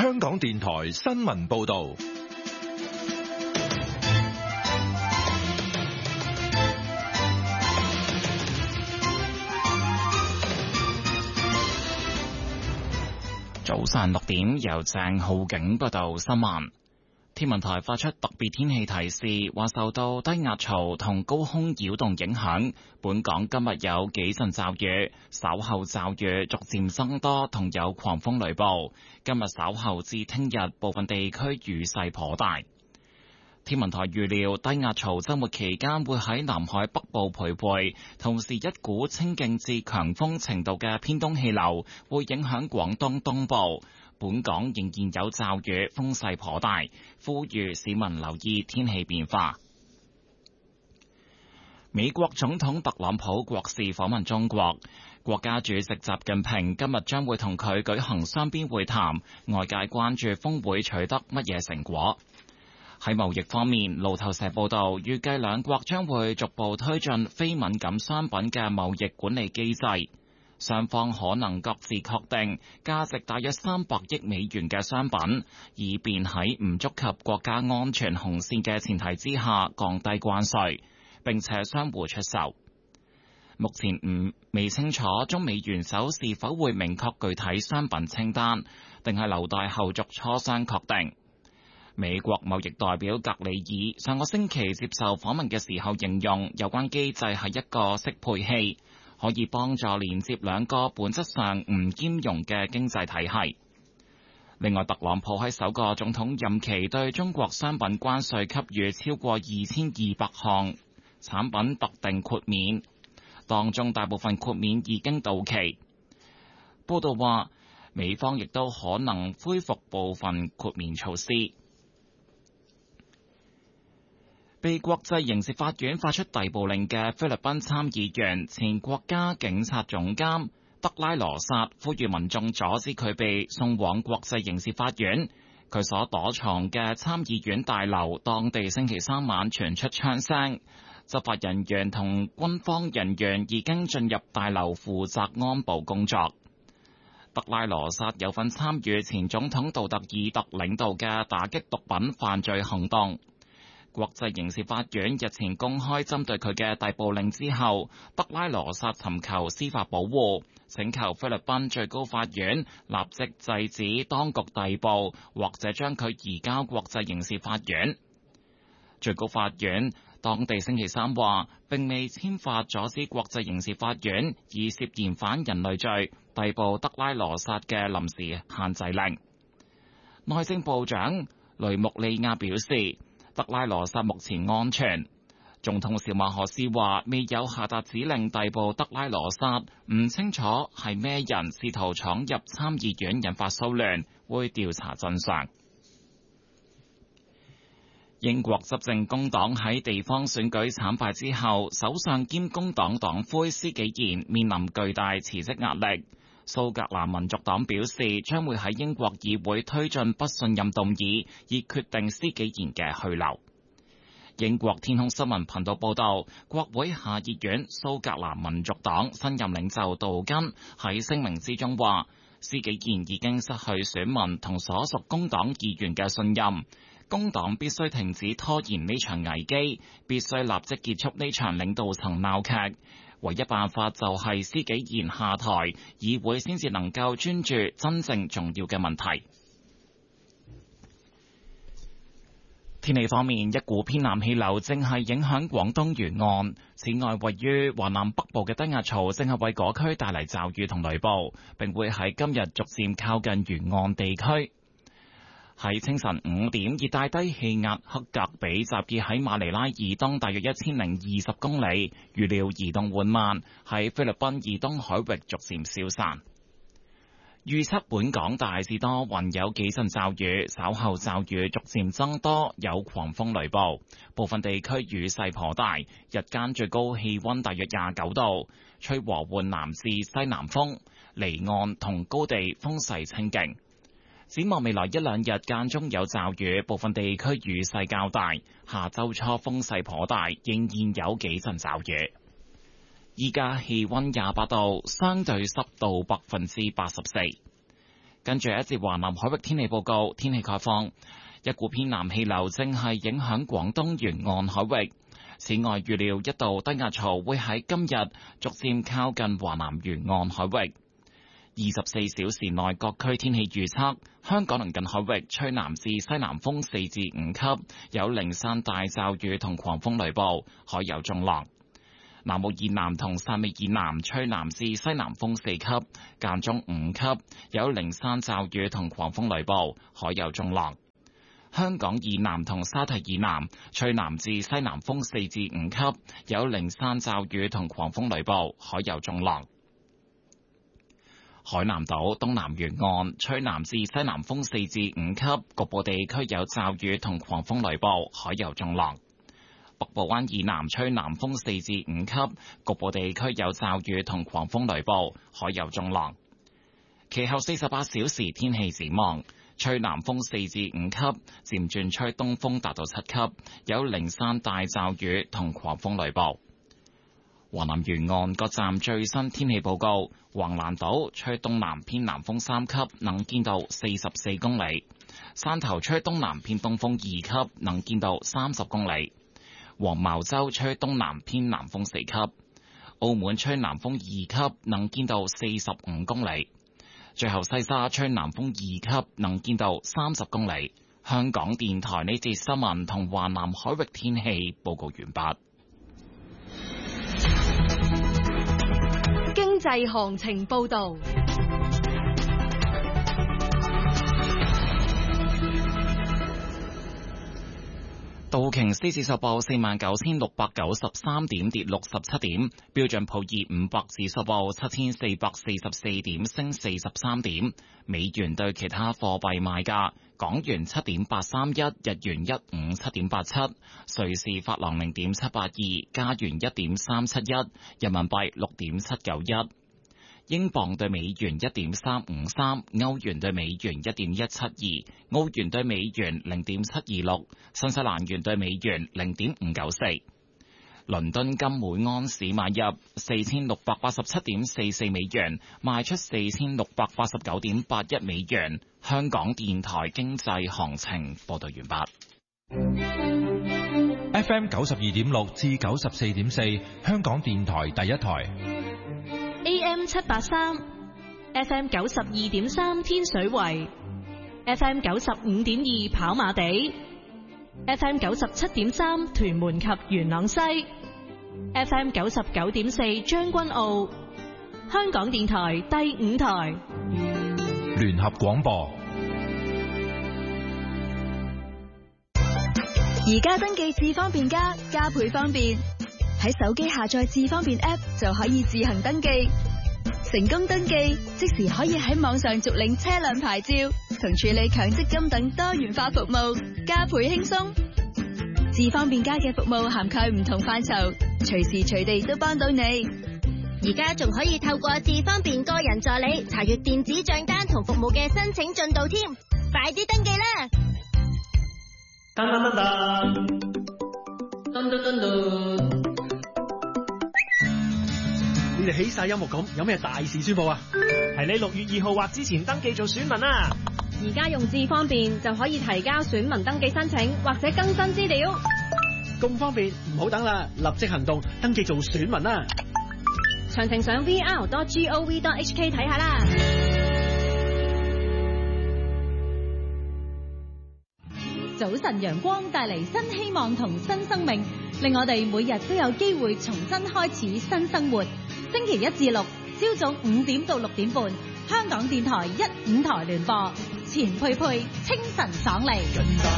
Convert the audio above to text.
香港電台新聞報道。 早上6點，由鄭浩景報道新聞。天文台發出特別天氣提示，話受到低壓槽同高空擾動影響，本港今日有幾陣驟雨，稍後驟雨逐漸增多，同有狂風雷暴。今日稍後至聽日，部分地區雨勢頗大。天文台預料低壓槽週末期間會喺南海北部徘徊，同時一股清勁至強風程度嘅偏東氣流會影響廣東東部。本港仍然有驟雨，風勢頗大，呼籲市民留意天氣變化。美國總統特朗普國事訪問中國，國家主席習近平今日將會同佢舉行雙邊會談，外界關注峰會取得乜嘢成果。喺貿易方面，路透社報道，預計兩國將會逐步推進非敏感商品嘅貿易管理機制。雙方可能各自確定價值大約300億美元嘅商品，以便喺唔觸及國家安全紅線嘅前提之下降低關稅，並且相互出售。目前未清楚中美元首是否會明確具體商品清單，定係留待後續磋商確定。美國貿易代表格里爾上個星期接受訪問嘅時候形容，有關機制係一個適配器，可以幫助連接兩個本質上唔兼容嘅經濟體系。另外，特朗普喺首個總統任期對中國商品關稅給予超過2200項產品特定豁免，當中大部分豁免已經到期。報道話，美方亦都可能恢復部分豁免措施。被國際刑事法院發出逮捕令嘅菲律賓參議員、前國家警察總監德拉羅薩呼籲民眾阻止佢被送往國際刑事法院。佢所躲藏嘅參議院大樓，當地星期3晚傳出槍聲，執法人員同軍方人員已經進入大樓負責安保工作。德拉羅薩有份參與前總統杜特爾特領導嘅打擊毒品犯罪行動。國際刑事法院日前公開針對佢嘅逮捕令之後，德拉羅薩尋求司法保護，請求菲律賓最高法院立即制止當局逮捕，或者將佢移交國際刑事法院。最高法院當地星期3話，並未簽發阻止國際刑事法院以涉嫌反人類罪逮捕德拉羅薩嘅臨時限制令。內政部長雷穆利亞表示，德拉羅薩目前安全。總統小馬可斯話未有下達指令逮捕德拉羅薩，唔清楚係咩人試圖闖入參議院引發騷亂，會調查真相。英國執政工黨喺地方選舉慘敗之後，首相兼工黨黨魁施紀賢面臨巨大辭職壓力。蘇格蘭民族黨表示將會喺英國議會推進不信任動議，以決定施紀賢嘅去留。英國天空新聞頻道報道，國會下議院蘇格蘭民族黨新任領袖杜根喺聲明之中話，施紀賢已經失去選民同所屬工黨議員嘅信任，工黨必須停止拖延呢場危機，必須立即結束呢場領導層鬧劇。唯一辦法就係施紀賢下台，議會先至能夠專注真正重要嘅問題。天氣方面，一股偏南氣流正係影響廣東沿岸，此外位於華南北部嘅低壓槽正係為嗰區帶嚟驟雨同雷暴，並會喺今日逐漸靠近沿岸地區。喺清晨5點，熱帶低氣壓克格比集結喺馬尼拉以東大約1020公里，預料移動緩慢，喺菲律賓以東海域逐漸消散。預測本港大致多雲，有幾陣驟雨，稍後驟雨逐漸增多，有狂風雷暴，部分地區雨勢頗大，日間最高氣溫大約29度，吹和緩南至西南風，離岸同高地風勢清勁。展望未來一兩日間中有驟雨，部分地區雨勢較大。下周初風勢頗大，仍然有幾陣驟雨。依家氣溫28度，相對濕度84%。 跟住一節華南海域天氣報告，天氣概況，一股偏南氣流正係影響廣東沿岸海域。此外，預料一道低壓槽會喺今日逐漸靠近華南沿岸海域。24小時內各區天氣預測：香港鄰近海域吹南至西南風4至5級，有零散大驟雨同狂風雷暴，海有中浪。南澳以南同汕尾以南吹南至西南風4級，間中5級，有零散驟雨同狂風雷暴，海有中浪。香港以南同沙堤以南吹南至西南風4至5級，有零散驟雨同狂風雷暴，海有中浪。海南島東南沿岸吹南至西南風4至5級，局部地區有驟雨同狂風雷暴，海有中浪。北部灣以南吹南風4至5級，局部地區有驟雨同狂風雷暴，海有中浪。其後48小時天氣展望，吹南風4至5級，漸轉吹東風達到7級，有零散大驟雨同狂風雷暴。華南沿岸各站最新天氣報告：橫瀾島吹東南偏南風3級，能見度44公里；汕頭吹東南偏東風2級，能見度30公里；黃茅洲吹東南偏南風4級；澳門吹南風2級，能見度45公里；最後西沙吹南風2級，能見度30公里。香港電台呢節新聞同華南海域天氣報告完畢。 經濟行情報導。 道瓊斯指數報49,693點，跌67點；標準普爾500指數報7,444點，升43點。美元對其他貨幣賣價：港元7.831，日元157.87，瑞士法郎0.782，加元1.371，人民幣6.791。英鎊對美元1.353，歐元對美元1.172，澳元對美元0.726，新西蘭元對美元0.594。倫敦金每安士買入4687.44美元，賣出4689.81美元。香港電台經濟行情報道完畢。 FM 92.6至94.4，香港電台第一台。 AM 783 ，FM 92.3天水圍 ，FM 95.2跑馬地 ，FM 97.3屯門及元朗西 ，FM 99.4將軍澳，香港電台第5台聯合廣播。 而家登記智方便加倍方便。喺手機下載智方便 App 就可以自行登記，成功登記即時可以喺網上續領車輛牌照同處理強積金等多元化服務，加倍輕鬆。智方便加嘅服務涵蓋唔同範疇，隨時隨地都幫到你。 而家仲可以透過智方便個人助理查閱電子賬單同服務嘅申請進度添，快啲登記啦！ 噔噔噔噔，噔噔噔噔。你哋起晒音樂咁，有咩大事宣佈啊？ 係你6月2號或之前登記做選民啊！ 而家用智方便就可以提交選民登記申請或者更新資料。 咁方便，唔好等啦，立即行動，登記做選民啦！ 詳情上 vr.gov.hk 睇下啦。 早晨陽光帶嚟新希望同新生命，令我哋每日都有機會重新開始新生活。星期1至6，朝早5點到6點半，香港電台1、5台聯播，錢佩佩清晨爽利。